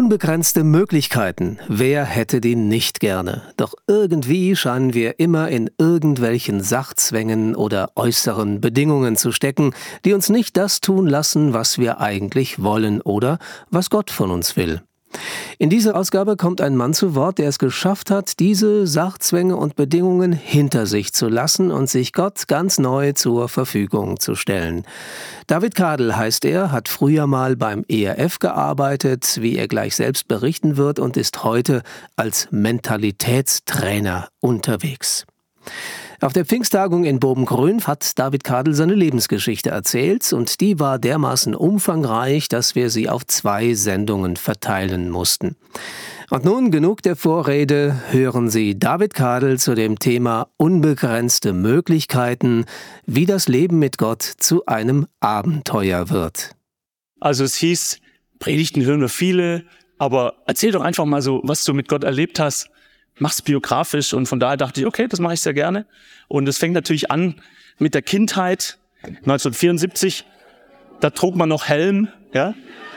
Unbegrenzte Möglichkeiten, wer hätte die nicht gerne? Doch irgendwie scheinen wir immer in irgendwelchen Sachzwängen oder äußeren Bedingungen zu stecken, die uns nicht das tun lassen, was wir eigentlich wollen oder was Gott von uns will. In dieser Ausgabe kommt ein Mann zu Wort, der es geschafft hat, diese Sachzwänge und Bedingungen hinter sich zu lassen und sich Gott ganz neu zur Verfügung zu stellen. David Kadel heißt er, hat früher mal beim ERF gearbeitet, wie er gleich selbst berichten wird, und ist heute als Mentalitätstrainer unterwegs. Auf der Pfingsttagung in Bobengrün hat David Kadel seine Lebensgeschichte erzählt und die war dermaßen umfangreich, dass wir sie auf 2 Sendungen verteilen mussten. Und nun genug der Vorrede, hören Sie David Kadel zu dem Thema unbegrenzte Möglichkeiten, wie das Leben mit Gott zu einem Abenteuer wird. Also es hieß, Predigten hören wir viele, aber erzähl doch einfach mal so, was du mit Gott erlebt hast. Mach's biografisch, und von daher dachte ich, okay, das mache ich sehr gerne. Und es fängt natürlich an mit der Kindheit. 1974, da trug man noch Helm, ja.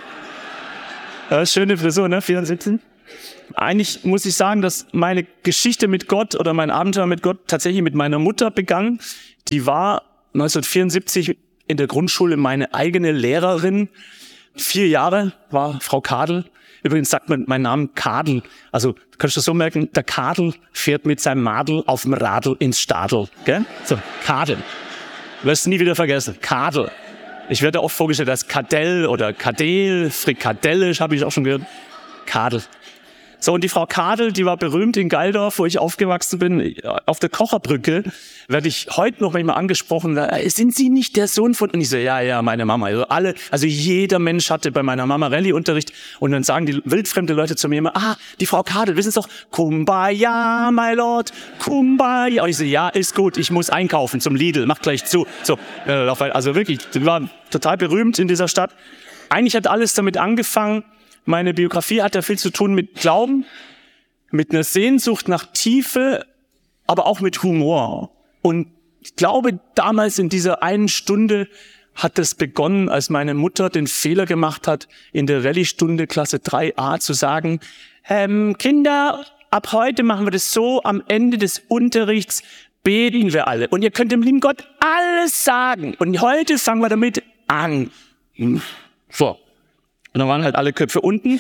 Schöne Frisur, ne, 74. Eigentlich muss ich sagen, dass meine Geschichte mit Gott oder mein Abenteuer mit Gott tatsächlich mit meiner Mutter begann. Die war 1974 in der Grundschule meine eigene Lehrerin. 4 Jahre war Frau Kadel. Übrigens sagt man meinen Namen Kadel. Also kannst du das so merken, der Kadel fährt mit seinem Madel auf dem Radl ins Stadl. Gell? So, Kadel. Du wirst es nie wieder vergessen. Kadel. Ich werde oft vorgestellt als Kadell oder Kadel, frikadellisch habe ich auch schon gehört. Kadel. So, und die Frau Kadel, die war berühmt in Geildorf, wo ich aufgewachsen bin. Auf der Kocherbrücke werde ich heute noch manchmal angesprochen, sind Sie nicht der Sohn von... Und ich so, ja, meine Mama. Also jeder Mensch hatte bei meiner Mama Rallye-Unterricht. Und dann sagen die wildfremde Leute zu mir immer, die Frau Kadel, wissen Sie doch, Kumbaya, my Lord, Kumbaya. Und ich so, ja, ist gut, ich muss einkaufen zum Lidl, mach gleich zu. So, also wirklich, die war total berühmt in dieser Stadt. Eigentlich hat alles damit angefangen. Meine Biografie hat ja viel zu tun mit Glauben, mit einer Sehnsucht nach Tiefe, aber auch mit Humor. Und ich glaube, damals in dieser einen Stunde hat es begonnen, als meine Mutter den Fehler gemacht hat, in der Rallye-Stunde Klasse 3a zu sagen, Kinder, ab heute machen wir das so, am Ende des Unterrichts beten wir alle. Und ihr könnt dem lieben Gott alles sagen. Und heute fangen wir damit an. So. Und dann waren halt alle Köpfe unten.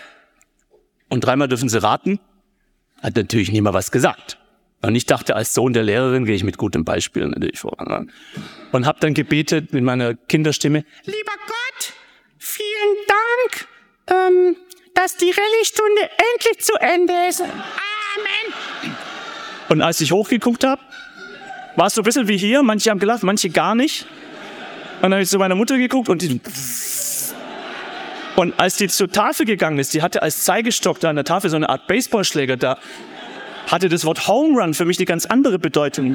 Und 3-mal dürfen sie raten. Hat natürlich niemand was gesagt. Und ich dachte, als Sohn der Lehrerin gehe ich mit gutem Beispiel natürlich voran. Und habe dann gebetet mit meiner Kinderstimme, lieber Gott, vielen Dank, dass die Rallye-Stunde endlich zu Ende ist. Amen. Und als ich hochgeguckt habe, war es so ein bisschen wie hier. Manche haben gelacht, manche gar nicht. Und dann habe ich zu meiner Mutter geguckt und die... Und als die zur Tafel gegangen ist, die hatte als Zeigestock da an der Tafel so eine Art Baseballschläger, da hatte das Wort Home Run für mich eine ganz andere Bedeutung.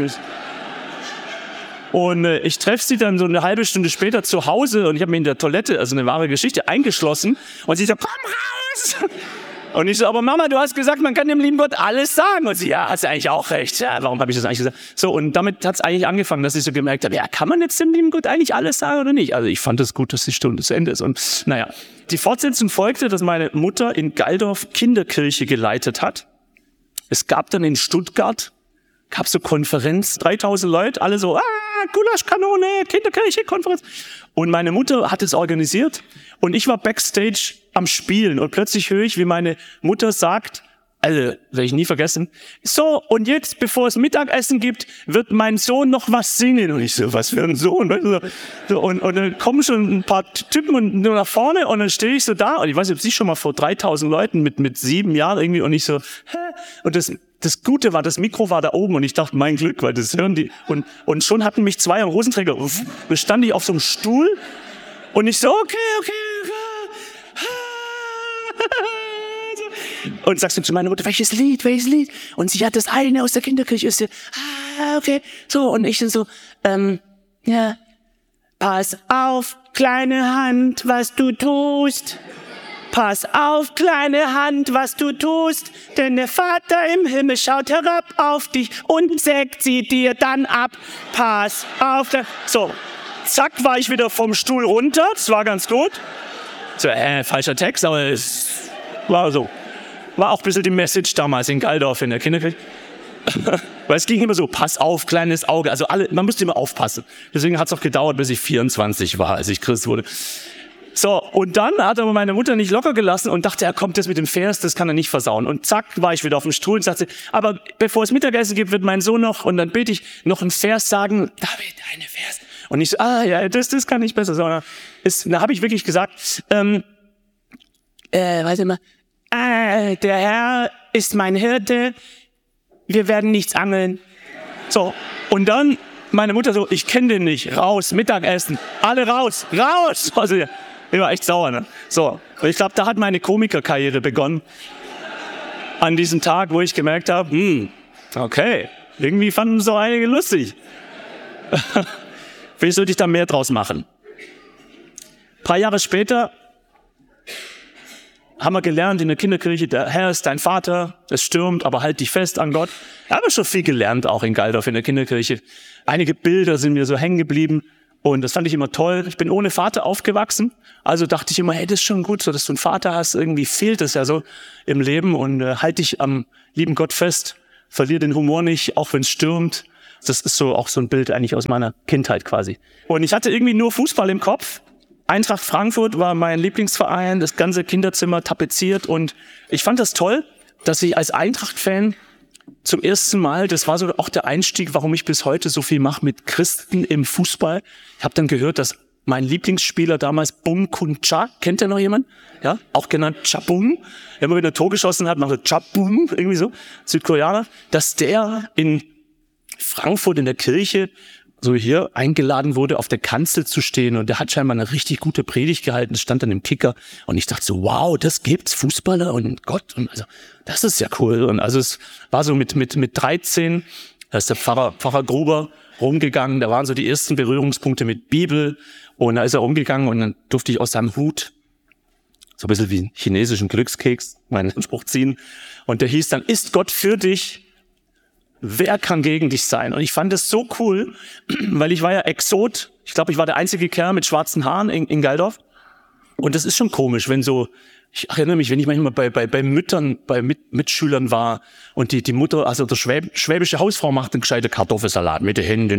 Und ich treffe sie dann so eine halbe Stunde später zu Hause und ich habe mich in der Toilette, also eine wahre Geschichte, eingeschlossen. Und sie sagt, komm raus! Und ich so, aber Mama, du hast gesagt, man kann dem lieben Gott alles sagen. Und sie, ja, hast du eigentlich auch recht. Ja, warum habe ich das eigentlich gesagt? So, und damit hat es eigentlich angefangen, dass ich so gemerkt habe, ja, kann man jetzt dem lieben Gott eigentlich alles sagen oder nicht? Also ich fand es gut, dass die Stunde zu Ende ist. Und naja, die Fortsetzung folgte, dass meine Mutter in Geildorf Kinderkirche geleitet hat. Es gab dann in Stuttgart, gab so Konferenz, 3000 Leute, alle so, Gulaschkanone, Kinderkirche, Konferenz. Und meine Mutter hat es organisiert und ich war Backstage am Spielen und plötzlich höre ich, wie meine Mutter sagt, also werde ich nie vergessen, so, und jetzt, bevor es Mittagessen gibt, wird mein Sohn noch was singen. Und ich so, was für ein Sohn? Und dann kommen schon ein paar Typen und nur nach vorne und dann stehe ich so da und ich weiß nicht, ob sie schon mal vor 3000 Leuten mit 7 Jahren irgendwie und ich so, hä? Und das Gute war, das Mikro war da oben und ich dachte, mein Glück, weil das hören die. Und schon hatten mich 2 am Hosenträger. Da stand ich auf so einem Stuhl und ich so, okay. Und sagst du zu meiner Mutter, welches Lied? Und sie hat das eine aus der Kinderkirche. Ist okay. So, und ich dann so, ja. Pass auf, kleine Hand, was du tust. Pass auf, kleine Hand, was du tust, denn der Vater im Himmel schaut herab auf dich und sägt sie dir dann ab. Pass auf. So, zack, war ich wieder vom Stuhl runter, das war ganz gut. So, falscher Text, aber War so. War auch ein bisschen die Message damals in Galdorf in der Kinderkirche. Weil es ging immer so, pass auf, kleines Auge. Also man musste immer aufpassen. Deswegen hat es auch gedauert, bis ich 24 war, als ich Christ wurde. So, und dann hat aber meine Mutter nicht locker gelassen und dachte, er kommt jetzt mit dem Vers, das kann er nicht versauen. Und zack, war ich wieder auf dem Stuhl und sagte, aber bevor es Mittagessen gibt, wird mein Sohn noch, und dann bete ich, noch einen Vers sagen. David, eine Vers. Und ich so, ja, das kann nicht besser sein. Da habe ich wirklich gesagt, warte mal, der Herr ist mein Hirte, wir werden nichts angeln. So, und dann meine Mutter so, ich kenne den nicht, raus, Mittagessen, alle raus. Also, ich war echt sauer, ne? So, und ich glaube, da hat meine Komikerkarriere begonnen. An diesem Tag, wo ich gemerkt habe, okay, irgendwie fanden so einige lustig. Vielleicht sollte ich da mehr draus machen. Ein paar Jahre später haben wir gelernt in der Kinderkirche, der Herr ist dein Vater, es stürmt, aber halt dich fest an Gott. Da haben wir schon viel gelernt, auch in Galdorf in der Kinderkirche. Einige Bilder sind mir so hängen geblieben und das fand ich immer toll. Ich bin ohne Vater aufgewachsen, also dachte ich immer, hey, das ist schon gut, so dass du einen Vater hast. Irgendwie fehlt es ja so im Leben und halt dich am lieben Gott fest, verlier den Humor nicht, auch wenn es stürmt. Das ist so auch so ein Bild eigentlich aus meiner Kindheit quasi. Und ich hatte irgendwie nur Fußball im Kopf. Eintracht Frankfurt war mein Lieblingsverein, das ganze Kinderzimmer tapeziert, und ich fand das toll, dass ich als Eintracht-Fan zum ersten Mal, das war so auch der Einstieg, warum ich bis heute so viel mache mit Christen im Fußball. Ich habe dann gehört, dass mein Lieblingsspieler damals Bum Kun Cha, kennt ihr noch jemand? Ja, auch genannt Chabum. Immer wenn er Tor geschossen hat, macht er Chabum, irgendwie so, Südkoreaner, dass der in Frankfurt in der Kirche so hier eingeladen wurde, auf der Kanzel zu stehen, und der hat scheinbar eine richtig gute Predigt gehalten, das stand dann im Kicker, und ich dachte so, wow, das gibt's, Fußballer und Gott, und also, das ist ja cool. Und also es war so mit 13, da ist der Pfarrer Gruber rumgegangen, da waren so die ersten Berührungspunkte mit Bibel, und da ist er rumgegangen und dann durfte ich aus seinem Hut so ein bisschen wie einen chinesischen Glückskeks meinen Spruch ziehen, und der hieß dann, ist Gott für dich? Wer kann gegen dich sein? Und ich fand das so cool, weil ich war ja Exot. Ich glaube, ich war der einzige Kerl mit schwarzen Haaren in Galdorf. Und das ist schon komisch, wenn so, ich erinnere mich, wenn ich manchmal bei Müttern, bei Mitschülern war und die Mutter, also der schwäbische Hausfrau macht einen gescheiten Kartoffelsalat mit den Händen.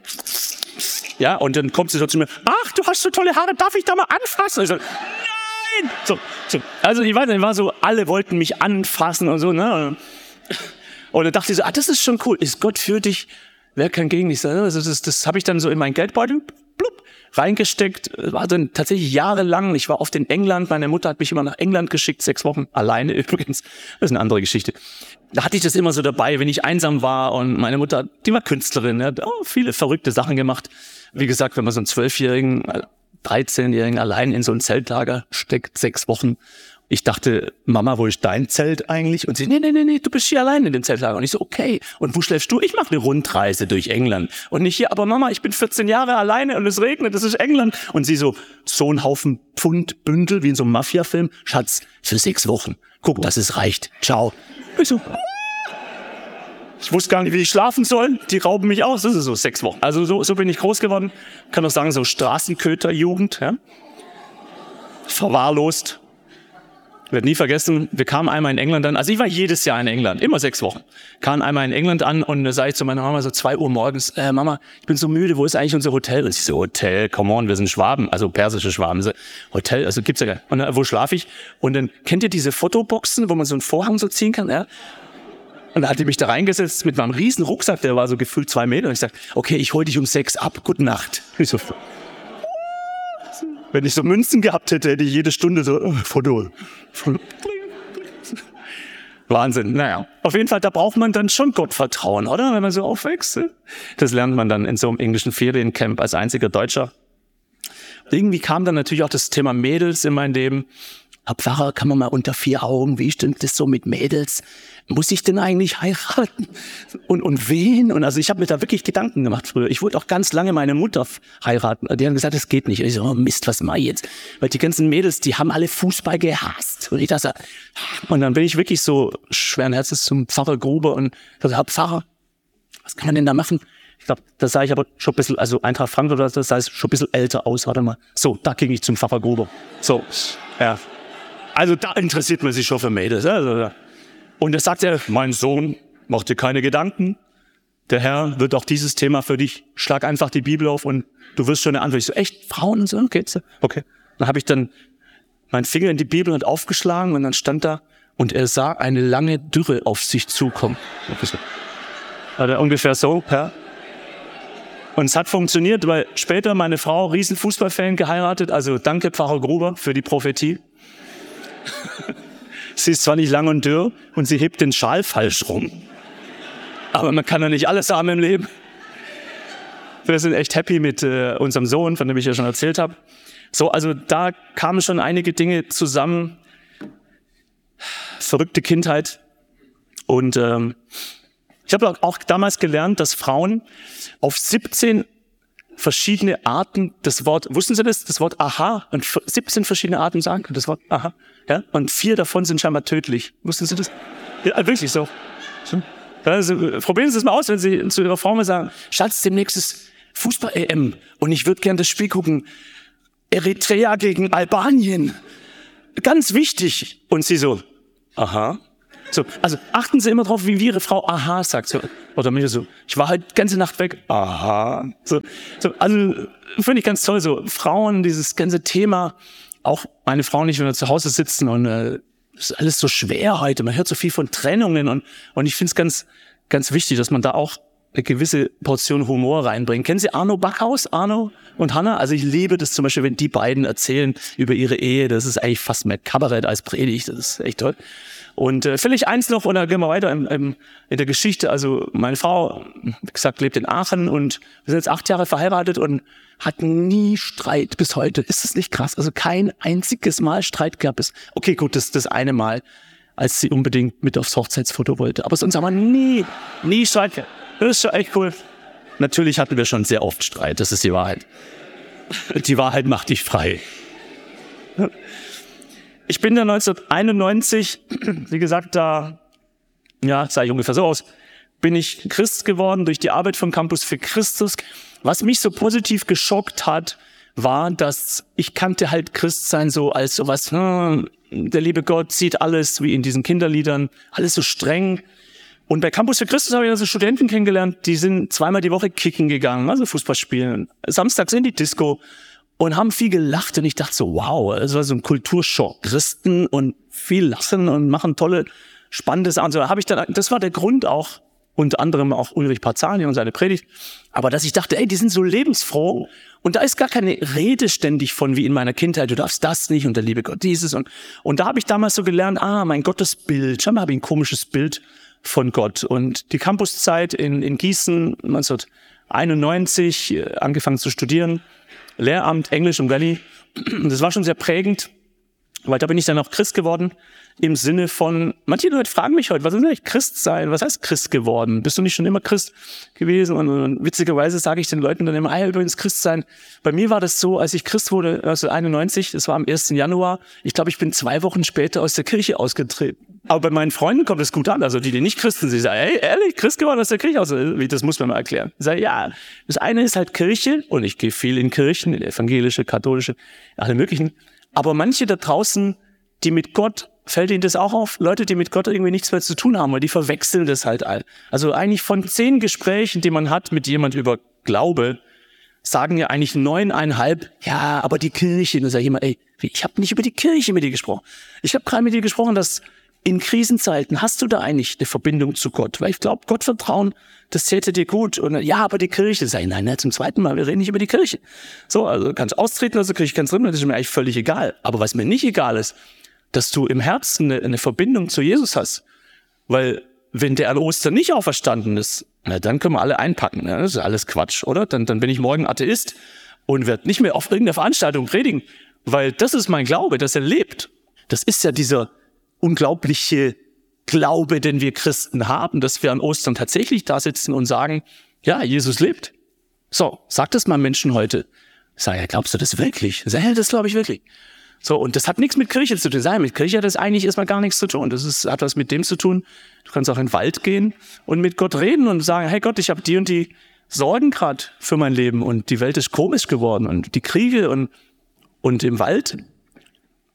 Ja, und dann kommt sie so zu mir, ach, du hast so tolle Haare, darf ich da mal anfassen? Ich so, nein! So. Also ich weiß nicht, war so, alle wollten mich anfassen und so, ne? Und dann dachte ich so, das ist schon cool. Ist Gott für dich? Wer kann gegen dich sein? Also das habe ich dann so in meinen Geldbeutel reingesteckt. War dann tatsächlich jahrelang. Ich war oft in England. Meine Mutter hat mich immer nach England geschickt, 6 Wochen alleine übrigens. Das ist eine andere Geschichte. Da hatte ich das immer so dabei, wenn ich einsam war. Und meine Mutter, die war Künstlerin, hat viele verrückte Sachen gemacht. Wie gesagt, wenn man so einen 12-Jährigen, 13-Jährigen allein in so ein Zeltlager steckt, 6 Wochen. Ich dachte, Mama, wo ist dein Zelt eigentlich? Und sie, nee, du bist hier allein in dem Zeltlager. Und ich so, okay. Und wo schläfst du? Ich mache eine Rundreise durch England. Und nicht hier, aber Mama, ich bin 14 Jahre alleine und es regnet, das ist England. Und sie so ein Haufen Pfundbündel, wie in so einem Mafia-Film. Schatz, für 6 Wochen. Guck, dass es reicht. Ciao. Ich wusste gar nicht, wie ich schlafen soll. Die rauben mich aus. Das ist so 6 Wochen. Also so bin ich groß geworden. Kann auch sagen, so Straßenköter-Jugend. Ja? Verwahrlost. Ich werde nie vergessen, wir kamen einmal in England an, also ich war jedes Jahr in England, immer 6 Wochen. Kamen einmal in England an und da sage ich zu meiner Mama so 2 Uhr morgens, Mama, ich bin so müde, wo ist eigentlich unser Hotel? Und sie so, Hotel, come on, wir sind Schwaben, also persische Schwaben. So, Hotel, also gibt's ja gar nicht. Und dann, wo schlafe ich? Und dann, kennt ihr diese Fotoboxen, wo man so einen Vorhang so ziehen kann? Ja? Und da hat die mich da reingesetzt mit meinem riesen Rucksack, der war so gefühlt 2 Meter. Und ich sag, okay, ich hol dich um 6 ab, gute Nacht. Ich so, wenn ich so Münzen gehabt hätte, hätte ich jede Stunde so, Foto. Wahnsinn. Naja, auf jeden Fall, da braucht man dann schon Gottvertrauen, oder? Wenn man so aufwächst. Das lernt man dann in so einem englischen Feriencamp als einziger Deutscher. Irgendwie kam dann natürlich auch das Thema Mädels in mein Leben. Herr Pfarrer, kann man mal unter 4 Augen, wie stimmt das so mit Mädels? Muss ich denn eigentlich heiraten? Und wen? Und also ich habe mir da wirklich Gedanken gemacht früher. Ich wollte auch ganz lange meine Mutter heiraten. Die haben gesagt, das geht nicht. Und ich so, oh Mist, was mach ich jetzt? Weil die ganzen Mädels, die haben alle Fußball gehasst. Und ich dachte, und dann bin ich wirklich so schweren Herzens zum Pfarrer Gruber und dachte, Herr Pfarrer, was kann man denn da machen? Ich glaube, da sah ich aber schon ein bisschen, also Eintracht Frankfurt, das sah schon ein bisschen älter aus. Warte mal. So, da ging ich zum Pfarrer Gruber. So, ja. Also da interessiert man sich schon für Mädels. Also, und da sagt er, mein Sohn, mach dir keine Gedanken. Der Herr wird auch dieses Thema für dich. Schlag einfach die Bibel auf und du wirst schon eine Antwort. Ich so, echt? Frauen und so? Okay. Dann habe ich dann meinen Finger in die Bibel und aufgeschlagen und dann stand da, und er sah eine lange Dürre auf sich zukommen. Ungefähr so, ja. Und es hat funktioniert, weil später meine Frau, riesen Fußballfan, geheiratet. Also danke Pfarrer Gruber für die Prophetie. Sie ist zwar nicht lang und dürr und sie hebt den Schal falsch rum. Aber man kann ja nicht alles haben im Leben. Wir sind echt happy mit unserem Sohn, von dem ich ja schon erzählt habe. So, also da kamen schon einige Dinge zusammen. Verrückte Kindheit. Und ich habe auch damals gelernt, dass Frauen auf 17 verschiedene Arten das Wort, wussten Sie das? Das Wort Aha und 17 verschiedene Arten sagen können, das Wort Aha. Ja? Und 4 davon sind scheinbar tödlich. Wussten Sie das? Ja, wirklich so. Also, probieren Sie es mal aus, wenn Sie zu Ihrer Frau mal sagen, Schatz, demnächst ist Fußball-EM und ich würde gerne das Spiel gucken. Eritrea gegen Albanien. Ganz wichtig. Und sie so, aha. So, also achten Sie immer drauf, wie Ihre Frau aha sagt. So, oder mir so, ich war halt ganze Nacht weg. Aha. So, also finde ich ganz toll. So Frauen, dieses ganze Thema, auch meine Frau nicht, wenn wir zu Hause sitzen und ist alles so schwer heute. Man hört so viel von Trennungen und ich finde es ganz, ganz wichtig, dass man da auch eine gewisse Portion Humor reinbringt. Kennen Sie Arno Backhaus, Arno und Hanna? Also ich liebe das zum Beispiel, wenn die beiden erzählen über ihre Ehe. Das ist eigentlich fast mehr Kabarett als Predigt. Das ist echt toll. Und vielleicht eins noch, und dann gehen wir weiter in der Geschichte. Also meine Frau, wie gesagt, lebt in Aachen und wir sind jetzt 8 Jahre verheiratet und hatten nie Streit bis heute. Ist das nicht krass? Also kein einziges Mal Streit gab es. Okay, gut, das eine Mal, als sie unbedingt mit aufs Hochzeitsfoto wollte. Aber sonst haben wir nie Streit gehabt. Das ist schon echt cool. Natürlich hatten wir schon sehr oft Streit, das ist die Wahrheit. Die Wahrheit macht dich frei. Ich bin dann 1991, wie gesagt, da, ja, sah ich ungefähr so aus, bin ich Christ geworden durch die Arbeit von Campus für Christus. Was mich so positiv geschockt hat, war, dass ich kannte halt Christsein so als sowas, der liebe Gott sieht alles, wie in diesen Kinderliedern, alles so streng. Und bei Campus für Christus habe ich also Studenten kennengelernt, die sind 2-mal die Woche kicken gegangen, also Fußball spielen, samstags in die Disco und haben viel gelacht. Und ich dachte so, wow, es war so ein Kulturschock. Christen und viel lachen und machen tolle, spannende Sachen. So habe ich dann, das war der Grund auch, unter anderem auch Ulrich Parzani und seine Predigt. Aber dass ich dachte, ey, die sind so lebensfroh und da ist gar keine Rede ständig von wie in meiner Kindheit, du darfst das nicht und der liebe Gott dieses. Und da habe ich damals so gelernt, mein Gottesbild, scheinbar habe ich ein komisches Bild von Gott. Und die Campuszeit in Gießen, 1991, angefangen zu studieren, Lehramt, Englisch und Rallye. Das war schon sehr prägend, weil da bin ich dann auch Christ geworden, im Sinne von, manche Leute fragen mich heute, was ist eigentlich Christ sein? Was heißt Christ geworden? Bist du nicht schon immer Christ gewesen? Und witzigerweise sage ich den Leuten dann immer, übrigens Christ sein. Bei mir war das so, als ich Christ wurde, 1991, das war am 1. Januar, ich glaube, ich bin 2 Wochen später aus der Kirche ausgetreten. Aber bei meinen Freunden kommt es gut an, also die nicht Christen sind, sagen, ehrlich, Christ geworden aus der Kirche aus? Das muss man mal erklären. Ich sage, ja, das eine ist halt Kirche und ich gehe viel in Kirchen, in evangelische, katholische, alle möglichen. Aber manche da draußen, die mit Gott, fällt Ihnen das auch auf? Leute, die mit Gott irgendwie nichts mehr zu tun haben, weil die verwechseln das halt all. Also eigentlich von 10 Gesprächen, die man hat mit jemand über Glaube, sagen ja eigentlich 9,5, ja, aber die Kirche. Dann sage ich immer, ich habe nicht über die Kirche mit dir gesprochen. Ich habe gerade mit dir gesprochen, dass in Krisenzeiten hast du da eigentlich eine Verbindung zu Gott. Weil ich glaube, Gottvertrauen, das täte dir gut. Und ja, aber die Kirche. Sag ich, nein, zum zweiten Mal, wir reden nicht über die Kirche. So, also kannst austreten aus der Kirche, kannst drin, das ist mir eigentlich völlig egal. Aber was mir nicht egal ist, dass du im Herzen eine Verbindung zu Jesus hast. Weil wenn der an Ostern nicht auferstanden ist, dann können wir alle einpacken. Das ist alles Quatsch, oder? Dann bin ich morgen Atheist und werde nicht mehr auf irgendeiner Veranstaltung predigen. Weil das ist mein Glaube, dass er lebt. Das ist ja dieser unglaubliche Glaube, den wir Christen haben, dass wir an Ostern tatsächlich da sitzen und sagen, ja, Jesus lebt. So, sag das mal Menschen heute. Sag ja, glaubst du das wirklich? Sag ja, das glaube ich wirklich. So, und das hat nichts mit Kirche zu tun. Mit Kirche hat das eigentlich erstmal gar nichts zu tun. Hat was mit dem zu tun. Du kannst auch in den Wald gehen und mit Gott reden und sagen, hey Gott, ich habe die und die Sorgen gerade für mein Leben und die Welt ist komisch geworden und die Kriege und im Wald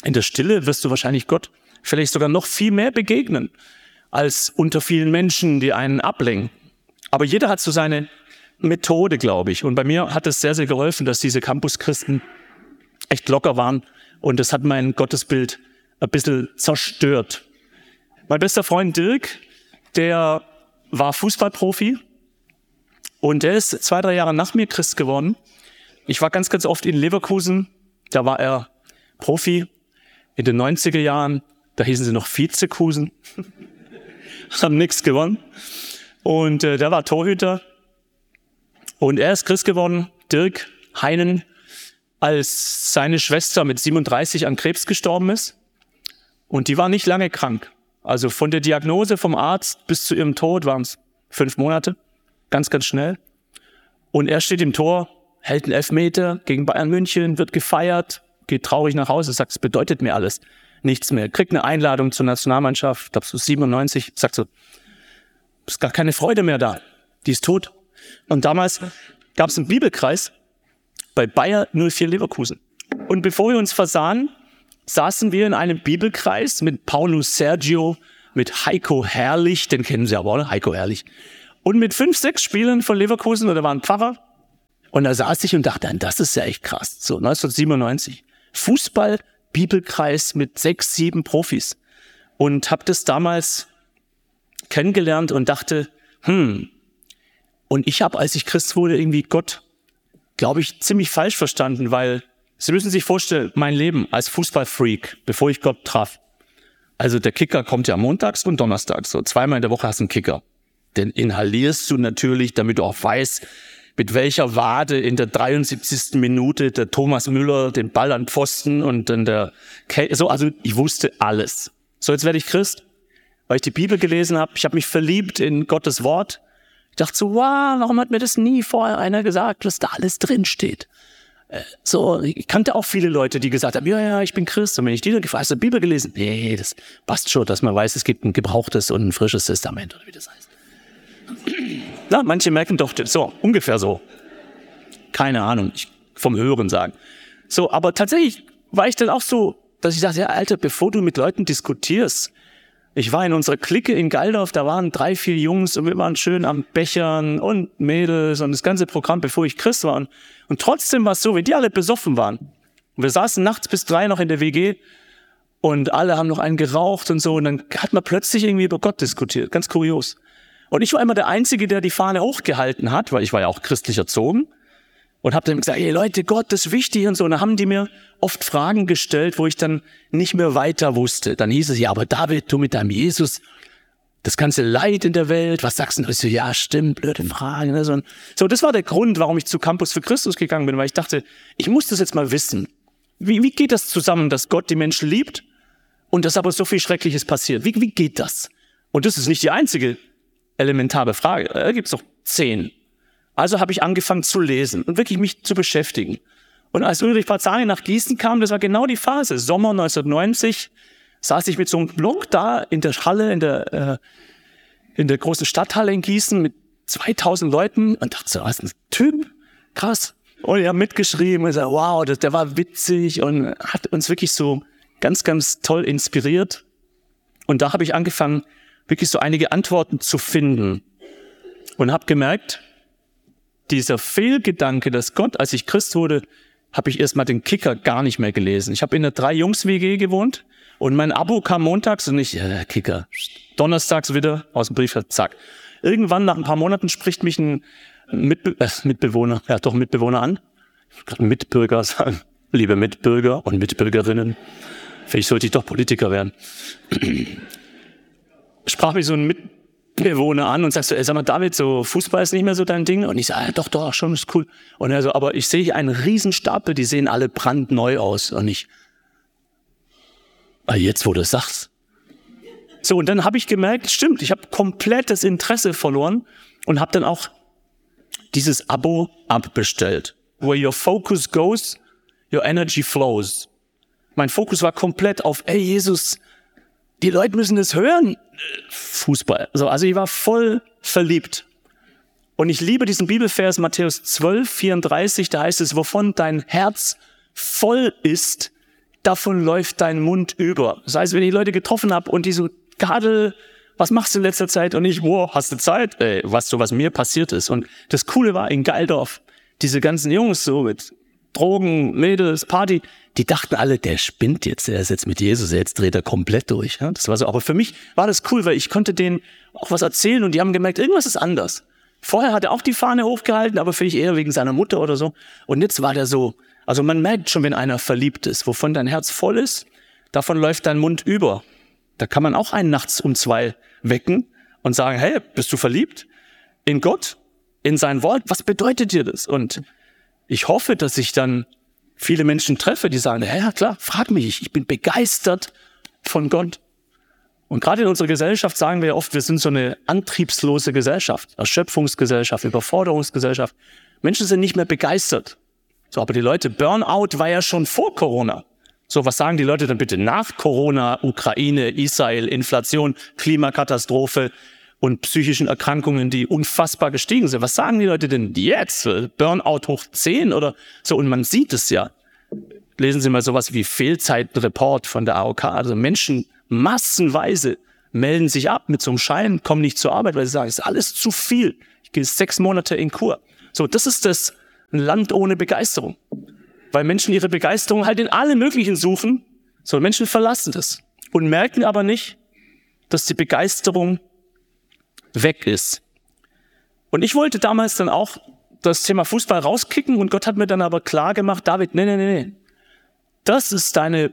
In der Stille wirst du wahrscheinlich Gott vielleicht sogar noch viel mehr begegnen, als unter vielen Menschen, die einen ablenken. Aber jeder hat so seine Methode, glaube ich. Und bei mir hat es sehr, sehr geholfen, dass diese Campus-Christen echt locker waren. Und das hat mein Gottesbild ein bisschen zerstört. Mein bester Freund Dirk, der war Fußballprofi. Und der ist 2-3 Jahre nach mir Christ geworden. Ich war ganz, ganz oft in Leverkusen. Da war er Profi. In den 90er Jahren, da hießen sie noch Vizekusen. Haben nichts gewonnen. Und der war Torhüter. Und er ist Christ geworden, Dirk Heinen, als seine Schwester mit 37 an Krebs gestorben ist. Und die war nicht lange krank. Also von der Diagnose vom Arzt bis zu ihrem Tod waren es 5 Monate. Ganz, ganz schnell. Und er steht im Tor, hält einen Elfmeter gegen Bayern München, wird gefeiert, geht traurig nach Hause, sagt, es bedeutet mir alles nichts mehr. Kriegt eine Einladung zur Nationalmannschaft, ich glaube so 97, sagt so, ist gar keine Freude mehr da, die ist tot. Und damals gab es einen Bibelkreis bei Bayer 04 Leverkusen. Und bevor wir uns versahen, saßen wir in einem Bibelkreis mit Paulus Sergio, mit Heiko Herrlich, den kennen Sie aber, oder? Heiko Herrlich. Und mit 5, 6 Spielern von Leverkusen, und da war ein Pfarrer. Und da saß ich und dachte, das ist ja echt krass. So 1997. Fußball-Bibelkreis mit 6, 7 Profis. Und habe das damals kennengelernt und dachte, Und ich habe, als ich Christ wurde, irgendwie Gott, glaube ich, ziemlich falsch verstanden, weil Sie müssen sich vorstellen, mein Leben als Fußballfreak, bevor ich Gott traf. Also der Kicker kommt ja montags und donnerstags, so 2-mal in der Woche hast du einen Kicker. Den inhalierst du natürlich, damit du auch weißt, mit welcher Wade in der 73. Minute der Thomas Müller den Ball an Pfosten und dann also ich wusste alles. So, jetzt werde ich Christ, weil ich die Bibel gelesen habe. Ich habe mich verliebt in Gottes Wort. Ich dachte so, wow, warum hat mir das nie vorher einer gesagt, was da alles drin steht? So, ich kannte auch viele Leute, die gesagt haben, ja, ich bin Christ. Und wenn ich die dann gefragt habe, hast du die Bibel gelesen? Nee, das passt schon, dass man weiß, es gibt ein gebrauchtes und ein frisches Testament, oder wie das heißt. Na, manche merken doch, so, ungefähr so. Keine Ahnung, vom Hören sagen. So, aber tatsächlich war ich dann auch so, dass ich dachte, ja, Alter, bevor du mit Leuten diskutierst, ich war in unserer Clique in Galdorf, da waren 3, 4 Jungs und wir waren schön am Bechern und Mädels und das ganze Programm, bevor ich Christ war. Und trotzdem war es so, wie die alle besoffen waren. Und wir saßen nachts bis 3 noch in der WG und alle haben noch einen geraucht und so. Und dann hat man plötzlich irgendwie über Gott diskutiert. Ganz kurios. Und ich war immer der Einzige, der die Fahne hochgehalten hat, weil ich war ja auch christlich erzogen. Und habe dann gesagt, ey Leute, Gott ist wichtig und so. Und dann haben die mir oft Fragen gestellt, wo ich dann nicht mehr weiter wusste. Dann hieß es, ja, aber David, du mit deinem Jesus, das ganze Leid in der Welt, was sagst du? Ich so, ja, stimmt, blöde Fragen. So, das war der Grund, warum ich zu Campus für Christus gegangen bin, weil ich dachte, ich muss das jetzt mal wissen. Wie geht das zusammen, dass Gott die Menschen liebt und dass aber so viel Schreckliches passiert? Wie geht das? Und das ist nicht die einzige elementare Frage. Da gibt's doch 10. Also habe ich angefangen zu lesen und wirklich mich zu beschäftigen. Und als Ulrich Parzani nach Gießen kam, das war genau die Phase. Sommer 1990 saß ich mit so einem Block da in der Halle, in der großen Stadthalle in Gießen mit 2000 Leuten und dachte so, was ist ein Typ? Krass. Und ich habe mitgeschrieben und gesagt, wow, der war witzig und hat uns wirklich so ganz, ganz toll inspiriert. Und da habe ich angefangen, wirklich so einige Antworten zu finden und habe gemerkt, dieser Fehlgedanke, dass Gott, als ich Christ wurde, habe ich erstmal den Kicker gar nicht mehr gelesen. Ich habe in einer 3-Jungs-WG gewohnt und mein Abo kam montags und nicht, Kicker, donnerstags wieder aus dem Brief, zack. Irgendwann nach ein paar Monaten spricht mich ein Mitbewohner an. Ich will gerade Mitbürger sagen. Liebe Mitbürger und Mitbürgerinnen, vielleicht sollte ich doch Politiker werden. Sprach mich so ein Mitbewohner an und sagt so, sag mal David, so Fußball ist nicht mehr so dein Ding? Und ich sage, doch, schon, ist cool. Und er so, aber ich sehe hier einen Riesenstapel, die sehen alle brandneu aus. Und ich, jetzt wo du es sagst. So, und dann habe ich gemerkt, stimmt, ich habe komplett das Interesse verloren und habe dann auch dieses Abo abbestellt. Where your focus goes, your energy flows. Mein Fokus war komplett auf, ey Jesus, die Leute müssen das hören. Fußball. Also ich war voll verliebt. Und ich liebe diesen Bibelvers Matthäus 12, 34, da heißt es, wovon dein Herz voll ist, davon läuft dein Mund über. Das heißt, wenn ich Leute getroffen habe und die so, Gadel, was machst du in letzter Zeit? Und ich, wow, hast du Zeit? Weißt du, was mir passiert ist? Und das Coole war, in Geildorf, diese ganzen Jungs so mit Drogen, Mädels, Party, die dachten alle, der spinnt jetzt, der ist jetzt mit Jesus, jetzt dreht er komplett durch. Ja, das war so. Aber für mich war das cool, weil ich konnte denen auch was erzählen und die haben gemerkt, irgendwas ist anders. Vorher hat er auch die Fahne hochgehalten, aber vielleicht eher wegen seiner Mutter oder so. Und jetzt war der so, also man merkt schon, wenn einer verliebt ist, wovon dein Herz voll ist, davon läuft dein Mund über. Da kann man auch einen nachts um 2 wecken und sagen, hey, bist du verliebt? In Gott? In sein Wort? Was bedeutet dir das? Und ich hoffe, dass ich dann viele Menschen treffe, die sagen, ja klar, frag mich, ich bin begeistert von Gott. Und gerade in unserer Gesellschaft sagen wir ja oft, wir sind so eine antriebslose Gesellschaft, Erschöpfungsgesellschaft, Überforderungsgesellschaft. Menschen sind nicht mehr begeistert. So, aber die Leute, Burnout war ja schon vor Corona. So, was sagen die Leute dann bitte nach Corona, Ukraine, Israel, Inflation, Klimakatastrophe und psychischen Erkrankungen, die unfassbar gestiegen sind? Was sagen die Leute denn jetzt? Burnout hoch 10 oder so? Und man sieht es ja. Lesen Sie mal sowas wie Fehlzeitenreport von der AOK. Also Menschen massenweise melden sich ab mit so einem Schein, kommen nicht zur Arbeit, weil sie sagen, es ist alles zu viel. Ich gehe 6 Monate in Kur. So, das ist das, ein Land ohne Begeisterung. Weil Menschen ihre Begeisterung halt in allem Möglichen suchen. So, Menschen verlassen das und merken aber nicht, dass die Begeisterung weg ist. Und ich wollte damals dann auch das Thema Fußball rauskicken und Gott hat mir dann aber klar gemacht, David, nee. Das ist eine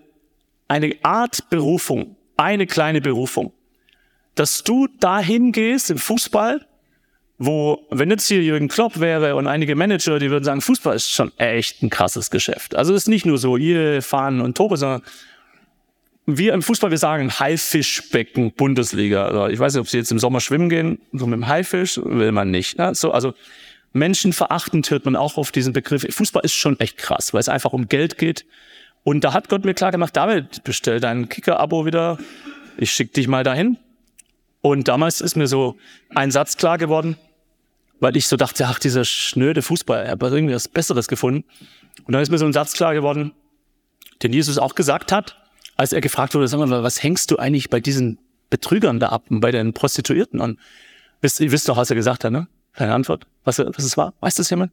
Art Berufung, eine kleine Berufung, dass du dahin gehst im Fußball, wo, wenn jetzt hier Jürgen Klopp wäre und einige Manager, die würden sagen, Fußball ist schon echt ein krasses Geschäft. Also es ist nicht nur so, ihr fahren und Tore, sondern wir im Fußball, wir sagen Haifischbecken Bundesliga. Also ich weiß nicht, ob Sie jetzt im Sommer schwimmen gehen, so mit dem Haifisch will man nicht. Ne? So, also menschenverachtend hört man auch auf diesen Begriff. Fußball ist schon echt krass, weil es einfach um Geld geht. Und da hat Gott mir klar gemacht, David, bestell dein Kicker-Abo wieder, ich schick dich mal dahin. Und damals ist mir so ein Satz klar geworden, weil ich so dachte, ach, dieser schnöde Fußball, er hat irgendwie was Besseres gefunden. Und dann ist mir so ein Satz klar geworden, den Jesus auch gesagt hat, als er gefragt wurde, sag mal, was hängst du eigentlich bei diesen Betrügern da ab, bei den Prostituierten an? Ihr wisst doch, was er gesagt hat, ne? Keine Antwort. Was es war? Weiß das jemand?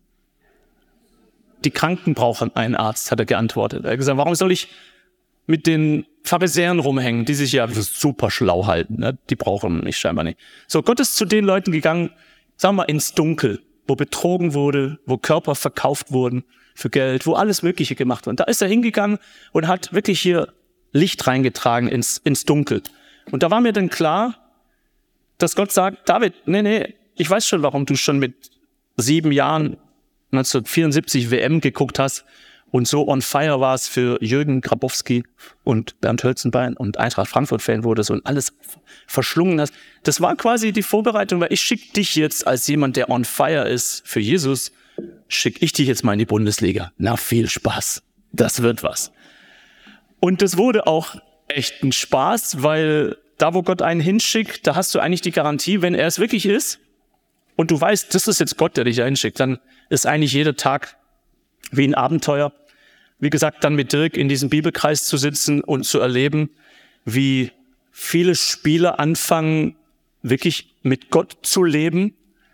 Die Kranken brauchen einen Arzt, hat er geantwortet. Er hat gesagt, warum soll ich mit den Pharisäern rumhängen, die sich ja super schlau halten? Ne? Die brauchen mich scheinbar nicht. So, Gott ist zu den Leuten gegangen, sagen wir mal, ins Dunkel, wo betrogen wurde, wo Körper verkauft wurden für Geld, wo alles Mögliche gemacht wurde. Und da ist er hingegangen und hat wirklich hier Licht reingetragen ins Dunkel. Und da war mir dann klar, dass Gott sagt, David, nee, ich weiß schon, warum du schon mit 7 Jahren 1974 WM geguckt hast und so on fire warst für Jürgen Grabowski und Bernd Hölzenbein und Eintracht Frankfurt-Fan wurdest und alles verschlungen hast. Das war quasi die Vorbereitung, weil ich schicke dich jetzt als jemand, der on fire ist für Jesus, schicke ich dich jetzt mal in die Bundesliga. Na, viel Spaß. Das wird was. Und das wurde auch echt ein Spaß, weil da, wo Gott einen hinschickt, da hast du eigentlich die Garantie, wenn er es wirklich ist und du weißt, das ist jetzt Gott, der dich da hinschickt, dann ist eigentlich jeder Tag wie ein Abenteuer. Wie gesagt, dann mit Dirk in diesem Bibelkreis zu sitzen und zu erleben, wie viele Spieler anfangen, wirklich mit Gott zu leben,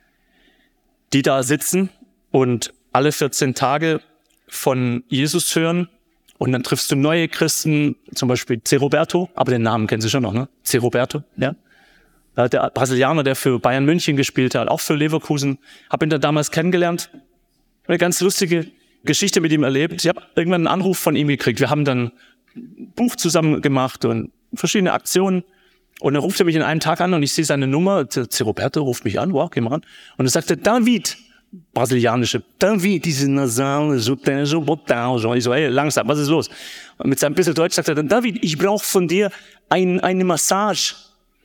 die da sitzen und alle 14 Tage von Jesus hören. Und dann triffst du neue Christen, zum Beispiel C. Roberto, aber den Namen kennen Sie schon noch, ne? C. Roberto, ja. Der Brasilianer, der für Bayern München gespielt hat, auch für Leverkusen, habe ihn da damals kennengelernt. Eine ganz lustige Geschichte mit ihm erlebt. Ich habe irgendwann einen Anruf von ihm gekriegt. Wir haben dann ein Buch zusammen gemacht und verschiedene Aktionen. Und dann ruft er mich in einem Tag an und ich sehe seine Nummer. C. Roberto ruft mich an, wow, geh mal ran. Und er sagte, David, brasilianische, David, diese nasale, so brutal, so. Ich so, hey, langsam, was ist los? Und mit seinem bisschen Deutsch sagt er dann, David, ich brauche von dir eine Massage.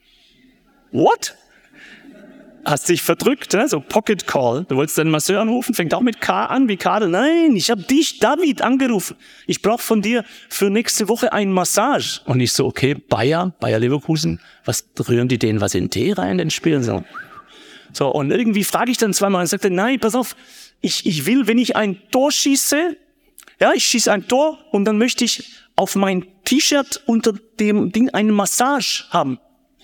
What? Hast dich verdrückt, ne? So Pocket Call. Du wolltest deinen Masseur anrufen, fängt auch mit K an, wie Kadel. Nein, ich habe dich, David, angerufen. Ich brauche von dir für nächste Woche eine Massage. Und ich so, okay, Bayer Leverkusen, was rühren die denen was in Tee rein, den Spielen? So, und irgendwie frage ich dann zweimal und sagte, nein, pass auf, ich will, wenn ich ein Tor schieße, ja, ich schieße ein Tor und dann möchte ich auf mein T-Shirt unter dem Ding eine Massage haben.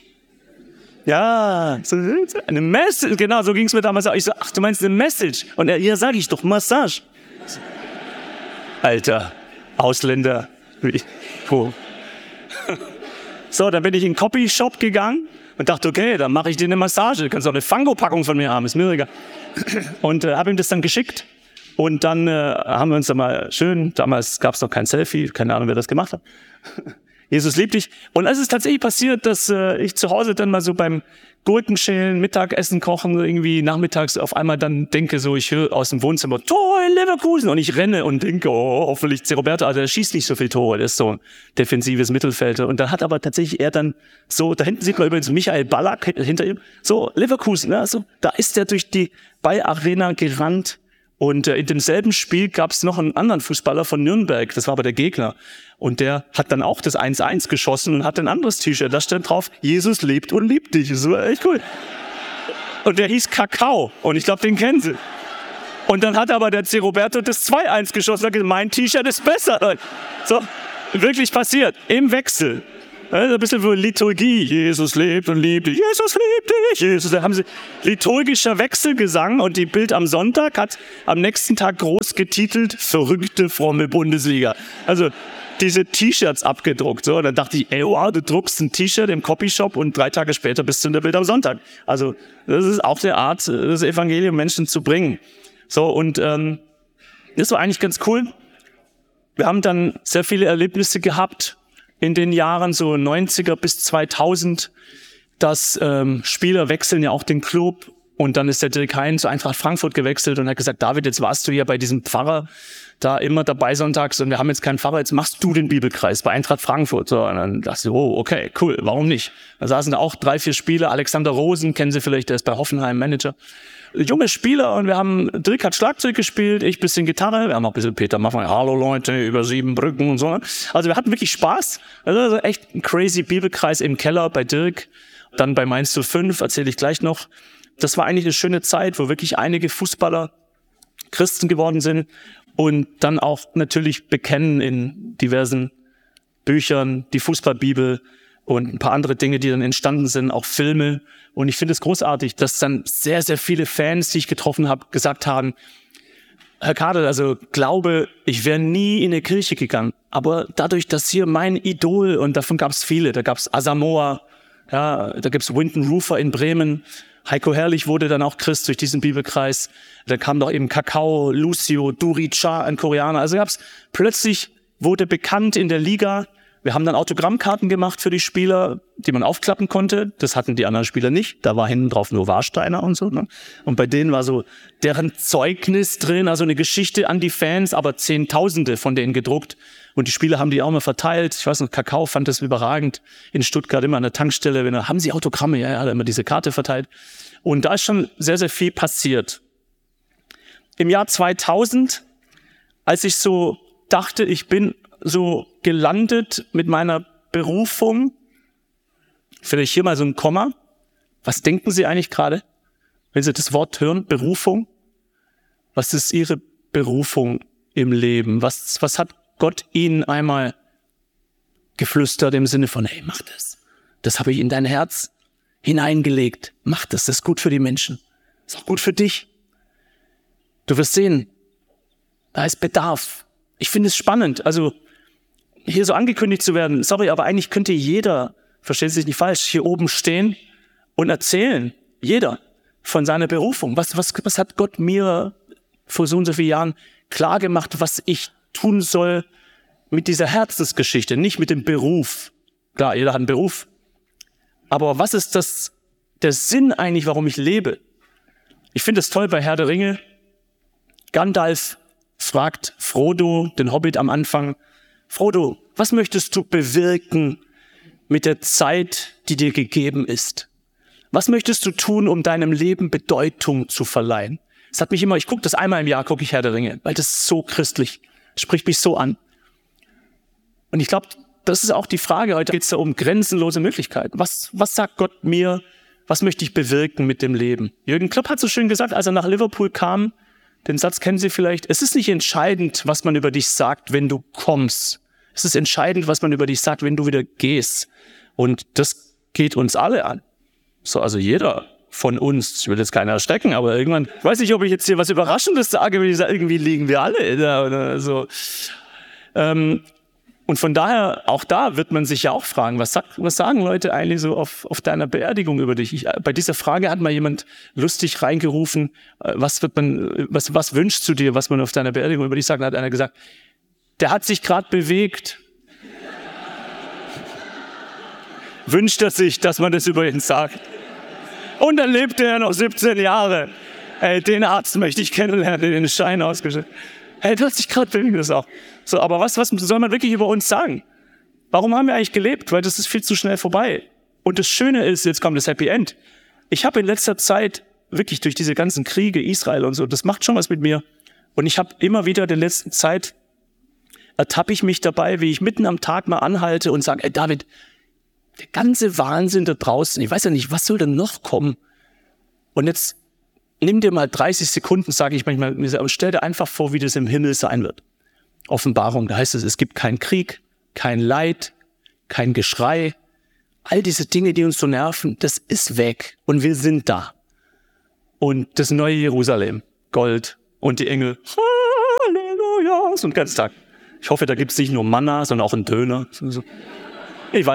Ja, so eine Message, genau, so ging es mir damals auch. Ich so, ach, du meinst eine Message? Und er, ja, sag ich doch, Massage. Alter, Ausländer. So, dann bin ich in den Copyshop gegangen und dachte, okay, dann mache ich dir eine Massage. Du kannst auch eine Fango-Packung von mir haben, ist mir egal. Und habe ihm das dann geschickt. Und dann haben wir uns dann mal schön, damals gab es noch kein Selfie, keine Ahnung, wer das gemacht hat. Jesus liebt dich. Und es ist tatsächlich passiert, dass ich zu Hause dann mal so beim Gurkenschälen, Mittagessen kochen, irgendwie nachmittags auf einmal dann denke so, ich höre aus dem Wohnzimmer, Tor in Leverkusen. Und ich renne und denke, oh, hoffentlich Roberto, also der schießt nicht so viel Tore, der ist so ein defensives Mittelfelder. Und dann hat aber tatsächlich er dann so, da hinten sieht man übrigens Michael Ballack hinter ihm, so Leverkusen, ne? So, da ist er durch die Ballarena gerannt. Und in demselben Spiel gab es noch einen anderen Fußballer von Nürnberg, das war aber der Gegner. Und der hat dann auch das 1-1 geschossen und hat ein anderes T-Shirt. Da stand drauf, Jesus lebt und liebt dich. Das war echt cool. Und der hieß Kakao. Und ich glaube, den kennen Sie. Und dann hat aber der C. Roberto das 2-1 geschossen und hat gesagt, mein T-Shirt ist besser. So, wirklich passiert. Im Wechsel. Ein bisschen wie Liturgie. Jesus lebt und liebt dich. Jesus liebt dich. Jesus. Da haben sie liturgischer Wechselgesang und die Bild am Sonntag hat am nächsten Tag groß getitelt, verrückte, fromme Bundesliga. Also diese T-Shirts abgedruckt. So, und dann dachte ich, ey, wow, du druckst ein T-Shirt im Copyshop und 3 Tage später bist du in der Bild am Sonntag. Also das ist auch der Art, das Evangelium Menschen zu bringen. So, und das war eigentlich ganz cool. Wir haben dann sehr viele Erlebnisse gehabt in den Jahren, so 90er bis 2000, dass Spieler wechseln ja auch den Club. Und dann ist der Dirk Hein zu Eintracht Frankfurt gewechselt und hat gesagt, David, jetzt warst du ja bei diesem Pfarrer da immer dabei sonntags und wir haben jetzt keinen Pfarrer, jetzt machst du den Bibelkreis bei Eintracht Frankfurt. So, und dann dachte ich, oh, okay, cool, warum nicht? Da saßen da auch 3, 4 Spieler, Alexander Rosen, kennen Sie vielleicht, der ist bei Hoffenheim Manager. Junge Spieler und wir haben, Dirk hat Schlagzeug gespielt, ich bisschen Gitarre, wir haben auch ein bisschen Peter Maffay, hallo Leute, über 7 Brücken und so. Also wir hatten wirklich Spaß, also echt ein crazy Bibelkreis im Keller bei Dirk, dann bei Mainz 05, erzähle ich gleich noch. Das war eigentlich eine schöne Zeit, wo wirklich einige Fußballer Christen geworden sind und dann auch natürlich bekennen in diversen Büchern, die Fußballbibel und ein paar andere Dinge, die dann entstanden sind, auch Filme. Und ich finde es großartig, dass dann sehr, sehr viele Fans, die ich getroffen habe, gesagt haben, Herr Kadel, also glaube, ich wäre nie in eine Kirche gegangen. Aber dadurch, dass hier mein Idol, und davon gab es viele, da gab es Asamoah, ja, da gibt es Winton Rufer in Bremen, Heiko Herrlich wurde dann auch Christ durch diesen Bibelkreis. Da kam doch eben Kakao, Lucio, Duri Cha, ein Koreaner. Also plötzlich wurde bekannt in der Liga. Wir haben dann Autogrammkarten gemacht für die Spieler, die man aufklappen konnte. Das hatten die anderen Spieler nicht. Da war hinten drauf nur Warsteiner und so. Ne? Und bei denen war so deren Zeugnis drin, also eine Geschichte an die Fans, aber Zehntausende von denen gedruckt. Und die Spieler haben die auch mal verteilt. Ich weiß noch, Kakao fand das überragend. In Stuttgart immer an der Tankstelle, haben Sie Autogramme? Ja, hat er immer diese Karte verteilt. Und da ist schon sehr, sehr viel passiert. Im Jahr 2000, als ich so dachte, ich bin so gelandet mit meiner Berufung, vielleicht hier mal so ein Komma. Was denken Sie eigentlich gerade, wenn Sie das Wort hören, Berufung? Was ist Ihre Berufung im Leben? Was hat Gott Ihnen einmal geflüstert im Sinne von, hey, mach das. Das habe ich in dein Herz hineingelegt. Mach das, das ist gut für die Menschen. Das ist auch gut für dich. Du wirst sehen, da ist Bedarf. Ich finde es spannend, also hier so angekündigt zu werden. Sorry, aber eigentlich könnte jeder, verstehen Sie sich nicht falsch, hier oben stehen und erzählen. Jeder von seiner Berufung. Was hat Gott mir vor so und so vielen Jahren klar gemacht, was ich tun soll mit dieser Herzensgeschichte, nicht mit dem Beruf. Klar, jeder hat einen Beruf. Aber was ist der Sinn eigentlich, warum ich lebe? Ich finde es toll bei Herr der Ringe. Gandalf fragt Frodo, den Hobbit am Anfang, Frodo, was möchtest du bewirken mit der Zeit, die dir gegeben ist? Was möchtest du tun, um deinem Leben Bedeutung zu verleihen? Es hat mich immer, ich gucke das einmal im Jahr, gucke ich Herr der Ringe, weil das ist so christlich, spricht mich so an. Und ich glaube, das ist auch die Frage, heute geht es da um grenzenlose Möglichkeiten. Was sagt Gott mir, was möchte ich bewirken mit dem Leben? Jürgen Klopp hat so schön gesagt, als er nach Liverpool kam, den Satz kennen Sie vielleicht, es ist nicht entscheidend, was man über dich sagt, wenn du kommst. Es ist entscheidend, was man über dich sagt, wenn du wieder gehst. Und das geht uns alle an. So, also jeder von uns, ich will jetzt keiner erschrecken, aber irgendwann, ich weiß nicht, ob ich jetzt hier was Überraschendes sage, wenn ich sage, irgendwie liegen wir alle da oder so. Und von daher, auch da wird man sich ja auch fragen, was sagen Leute eigentlich so auf deiner Beerdigung über dich? Bei dieser Frage hat mal jemand lustig reingerufen, was wünschst du dir, was man auf deiner Beerdigung über dich sagt? Da hat einer gesagt, der hat sich gerade bewegt. Wünscht er sich, dass man das über ihn sagt. Und dann lebte er noch 17 Jahre. Ey, den Arzt möchte ich kennenlernen, der den Schein ausgestellt. Hey, du hast dich gerade bewegt, das auch. So, aber was soll man wirklich über uns sagen? Warum haben wir eigentlich gelebt? Weil das ist viel zu schnell vorbei. Und das Schöne ist, jetzt kommt das Happy End. Ich habe in letzter Zeit, wirklich durch diese ganzen Kriege, Israel und so, das macht schon was mit mir. Und ich habe immer wieder in der letzten Zeit, ertappe ich mich dabei, wie ich mitten am Tag mal anhalte und sage, ey David, der ganze Wahnsinn da draußen, ich weiß ja nicht, was soll denn noch kommen? Und jetzt nimm dir mal 30 Sekunden, sage ich manchmal, aber stell dir einfach vor, wie das im Himmel sein wird. Offenbarung, da heißt es gibt keinen Krieg, kein Leid, kein Geschrei. All diese Dinge, die uns so nerven, das ist weg und wir sind da. Und das neue Jerusalem, Gold und die Engel, Halleluja, so einen ganzen Tag. Ich hoffe, da gibt es nicht nur Manna, sondern auch einen Döner. So.